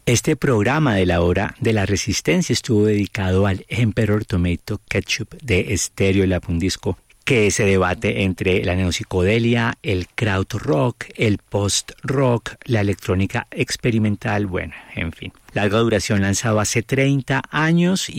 Este programa de la hora de la resistencia estuvo dedicado al Emperor Tomato Ketchup de Stereo Lapondisco, que se debate entre la neopsicodelia, el krautrock, el post-rock, la electrónica experimental, bueno, en fin. Larga duración, lanzado hace 30 años